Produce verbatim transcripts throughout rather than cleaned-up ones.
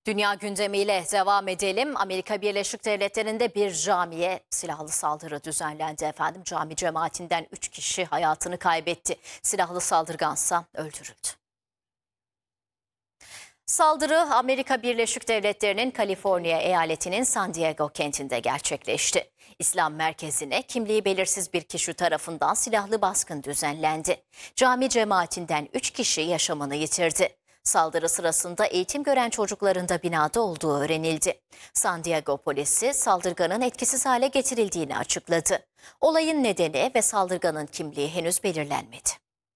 Dünya gündemiyle devam edelim. Amerika Birleşik Devletleri'nde bir camiye silahlı saldırı düzenlendi efendim. Cami cemaatinden üç kişi hayatını kaybetti. Silahlı saldırgansa öldürüldü. Saldırı Amerika Birleşik Devletleri'nin Kaliforniya eyaletinin San Diego kentinde gerçekleşti. İslam merkezine kimliği belirsiz bir kişi tarafından silahlı baskın düzenlendi. Cami cemaatinden üç kişi yaşamını yitirdi. Saldırı sırasında eğitim gören çocukların da binada olduğu öğrenildi. San Diego polisi saldırganın etkisiz hale getirildiğini açıkladı. Olayın nedeni ve saldırganın kimliği henüz belirlenmedi.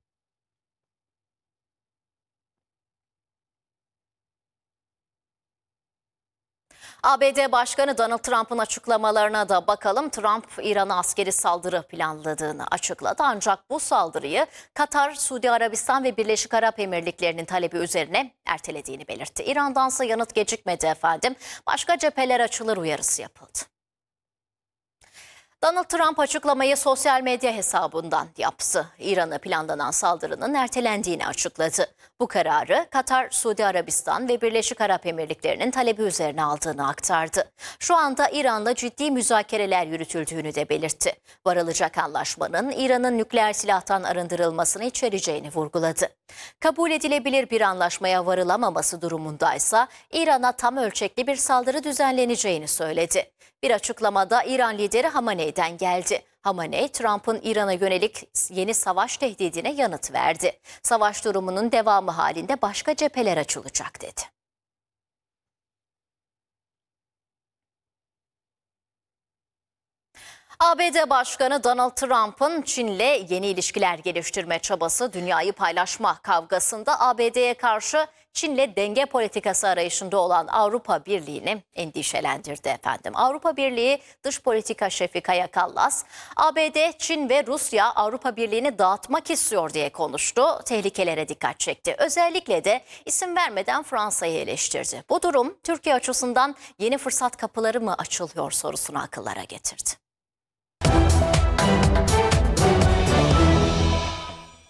A B D Başkanı Donald Trump'ın açıklamalarına da bakalım. Trump, İran'a askeri saldırı planladığını açıkladı. Ancak bu saldırıyı Katar, Suudi Arabistan ve Birleşik Arap Emirlikleri'nin talebi üzerine ertelediğini belirtti. İran'dansa yanıt gecikmedi efendim. Başka cepheler açılır uyarısı yapıldı. Donald Trump açıklamayı sosyal medya hesabından yaptı. İran'a planlanan saldırının ertelendiğini açıkladı. Bu kararı Katar, Suudi Arabistan ve Birleşik Arap Emirlikleri'nin talebi üzerine aldığını aktardı. Şu anda İran'la ciddi müzakereler yürütüldüğünü de belirtti. Varılacak anlaşmanın İran'ın nükleer silahtan arındırılmasını içereceğini vurguladı. Kabul edilebilir bir anlaşmaya varılamaması durumundaysa İran'a tam ölçekli bir saldırı düzenleneceğini söyledi. Bir açıklamada İran lideri Hamaney'den geldi. Hamaney, Trump'ın İran'a yönelik yeni savaş tehdidine yanıt verdi. Savaş durumunun devamı halinde başka cepheler açılacak dedi. A B D Başkanı Donald Trump'ın Çin'le yeni ilişkiler geliştirme çabası dünyayı paylaşma kavgasında A B D'ye karşı Çin'le denge politikası arayışında olan Avrupa Birliği'ni endişelendirdi efendim. Avrupa Birliği Dış Politika Şefi Kaja Kallas, A B D, Çin ve Rusya Avrupa Birliği'ni dağıtmak istiyor diye konuştu. Tehlikelere dikkat çekti. Özellikle de isim vermeden Fransa'yı eleştirdi. Bu durum Türkiye açısından yeni fırsat kapıları mı açılıyor sorusunu akıllara getirdi.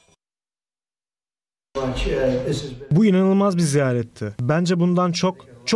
Bu inanılmaz bir ziyaretti. Bence bundan çok